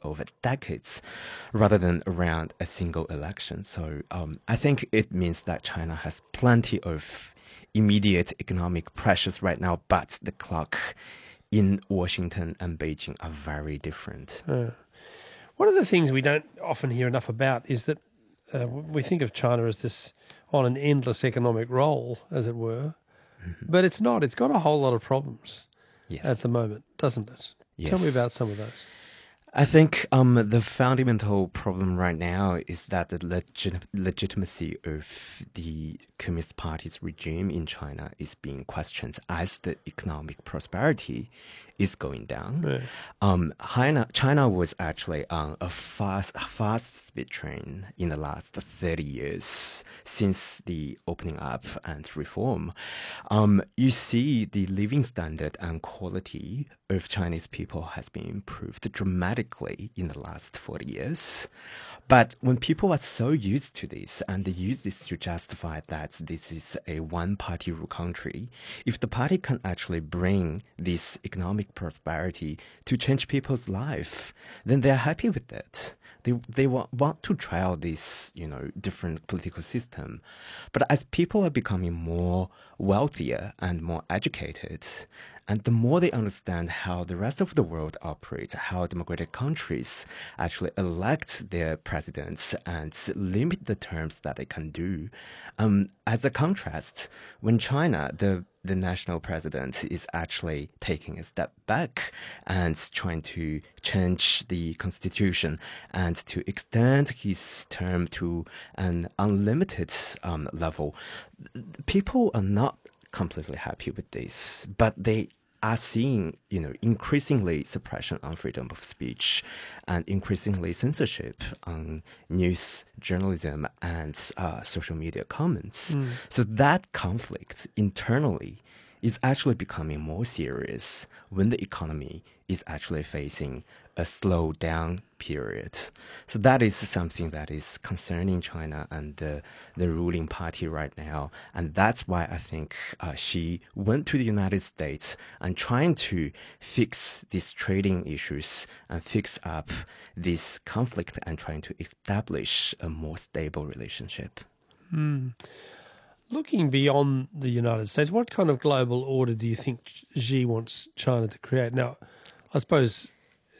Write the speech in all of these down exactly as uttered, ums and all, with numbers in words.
over decades rather than around a single election. So um, I think it means that China has plenty of immediate economic pressures right now, but the clock in Washington and Beijing are very different. Uh, one of the things we don't often hear enough about is that uh, we think of China as this on an endless economic roll, as it were, mm-hmm. but it's not. It's got a whole lot of problems yes. at the moment, doesn't it? Yes. Tell me about some of those. I think um, the fundamental problem right now is that the legit- legitimacy of the Communist Party's regime in China is being questioned as the economic prosperity is going down. Yeah. Um, China, China was actually on a fast, fast speed train in the last thirty years since the opening up and reform. Um, you see the living standard and quality of Chinese people has been improved dramatically in the last forty years. But when people are so used to this and they use this to justify that this is a one-party rule country, if the party can actually bring this economic prosperity to change people's life, then they're happy with it. They they want, want to try out this, you know, different political system. But as people are becoming more wealthier and more educated, and the more they understand how the rest of the world operates, how democratic countries actually elect their presidents and limit the terms that they can do. Um, as a contrast, when China, the the national president is actually taking a step back and trying to change the constitution and to extend his term to an unlimited um, level, people are not completely happy with this, but they are seeing, you know, increasingly suppression on freedom of speech and increasingly censorship on news journalism and uh, social media comments. Mm. So that conflict internally is actually becoming more serious when the economy is actually facing a slowdown period. So that is something that is concerning China and the, the ruling party right now. And that's why I think uh, Xi went to the United States and trying to fix these trading issues and fix up this conflict and trying to establish a more stable relationship. Mm. Looking beyond the United States, what kind of global order do you think Xi wants China to create? Now, I suppose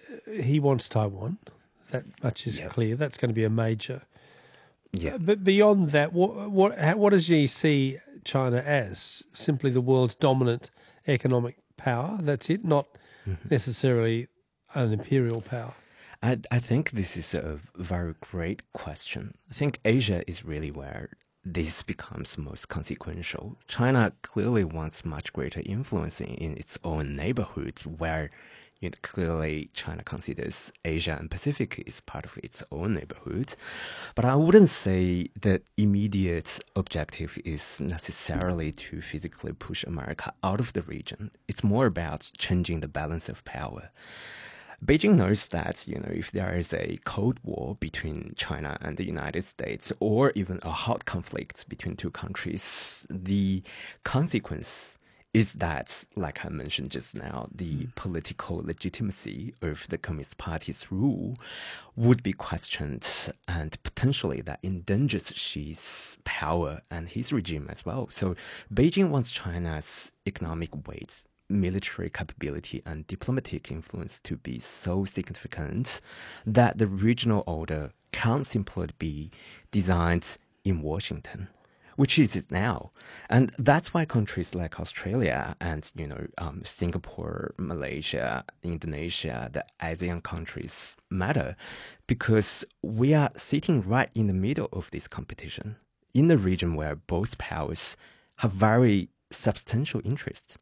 he wants Taiwan. That much is yep. clear. That's going to be a major. Yeah. But beyond that, what what what does Xi see China as? Simply the world's dominant economic power? That's it, not mm-hmm. necessarily an imperial power. I I think this is a very great question. I think Asia is really where this becomes most consequential. China clearly wants much greater influence in, in its own neighborhood, where you know, clearly China considers Asia and Pacific is part of its own neighborhood. But I wouldn't say the immediate objective is necessarily to physically push America out of the region. It's more about changing the balance of power. Beijing knows that, you know, if there is a Cold War between China and the United States, or even a hot conflict between two countries, the consequence is that, like I mentioned just now, the political legitimacy of the Communist Party's rule would be questioned, and potentially that endangers Xi's power and his regime as well. So Beijing wants China's economic weight, military capability and diplomatic influence to be so significant that the regional order can't simply be designed in Washington, which is it now. And that's why countries like Australia and, you know, um, Singapore, Malaysia, Indonesia, the ASEAN countries matter, because we are sitting right in the middle of this competition in a region where both powers have very substantial interests.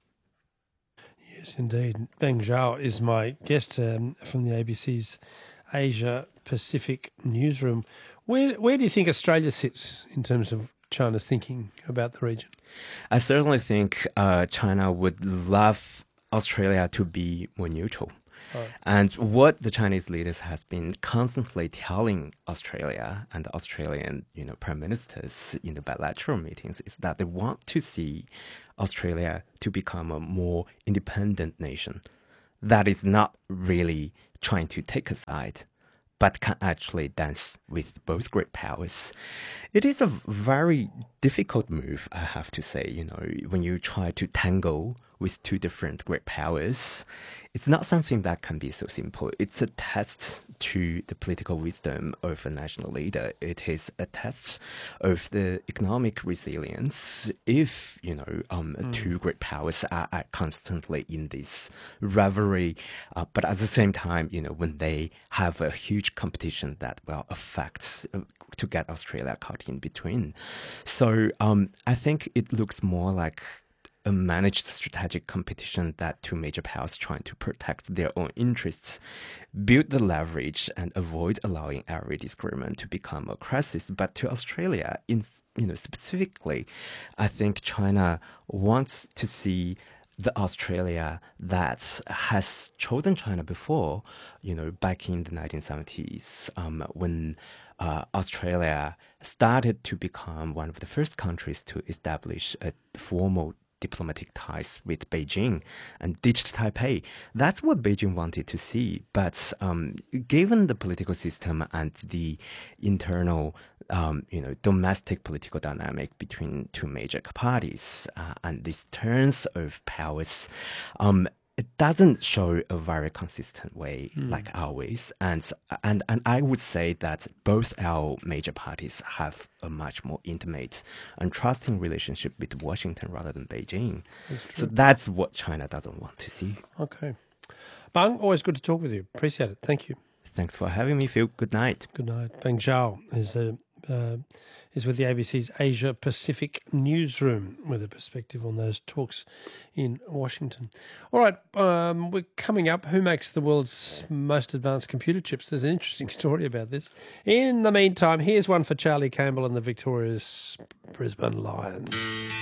Yes, indeed. Beng Zhao is my guest um, from the A B C's Asia Pacific newsroom. Where where do you think Australia sits in terms of China's thinking about the region? I certainly think uh, China would love Australia to be more neutral. Right. And what the Chinese leaders has been constantly telling Australia and the Australian, you know, prime ministers in the bilateral meetings is that they want to see Australia to become a more independent nation that is not really trying to take a side, but can actually dance with both great powers. It is a very difficult move, I have to say, you know, when you try to tangle with two different great powers. It's not something that can be so simple. It's a test to the political wisdom of a national leader. It is a test of the economic resilience if, you know, um, mm. two great powers are, are constantly in this rivalry, uh, but at the same time, you know, when they have a huge competition that, well, affects uh, to get Australia caught in between. So um, I think it looks more like a managed strategic competition that two major powers trying to protect their own interests, build the leverage, and avoid allowing every disagreement to become a crisis. But to Australia, in you know specifically, I think China wants to see the Australia that has chosen China before, you know, back in the nineteen seventies, um, when uh, Australia started to become one of the first countries to establish a formal diplomatic ties with Beijing and ditched Taipei. That's what Beijing wanted to see. But um, given the political system and the internal, um, you know, domestic political dynamic between two major parties uh, and these turns of powers, um, it doesn't show a very consistent way mm. like always. And, and, and I would say that both our major parties have a much more intimate and trusting relationship with Washington rather than Beijing. That's so that's what China doesn't want to see. Okay. Bang, always good to talk with you. Appreciate it. Thank you. Thanks for having me, Phil. Good night. Good night. Bang Zhao is a... Uh, is with the A B C's Asia Pacific newsroom with a perspective on those talks in Washington. All right, um, we're coming up. Who makes the world's most advanced computer chips? There's an interesting story about this. In the meantime, here's one for Charlie Campbell and the victorious Brisbane Lions.